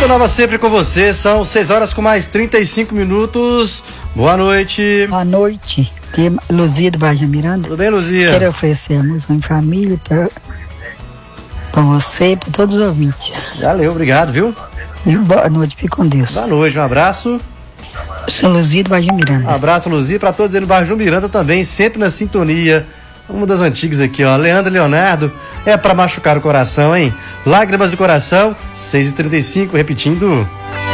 Boa Nova sempre com você, são 6 horas com mais 35 minutos. Boa noite. Boa noite, Luzia do Baixo Miranda. Tudo bem, Luzia? Quero oferecer a música em família para você e para todos os ouvintes. Valeu, obrigado, viu? E boa noite, fique com Deus. Boa noite, um abraço. Sou Luzia do Baixo Miranda. Abraço, Luzia, para todos aí no Baixo Miranda também, sempre na sintonia. Uma das antigas aqui, ó, Leandro e Leonardo, é pra machucar o coração, hein? Lágrimas do Coração, 6h35, repetindo.